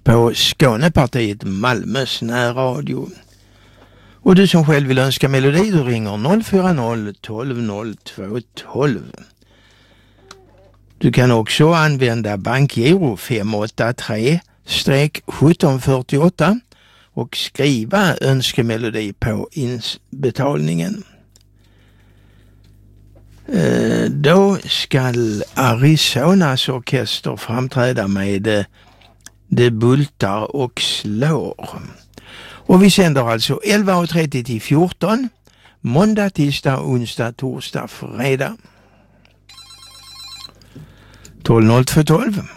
på Skånepartiet Malmös närradio. Och du som själv vill önska melodi, du ringer 040 12 02 12. Du kan också använda bankgiro 583-1748 och skriva önskemelodi på inbetalningen. Då ska Arizonas orkester framträda med Det bultar och slår. Och vi sänder alltså 11.30 till 14, måndag, tisdag, onsdag, torsdag, fredag. 12 02 12.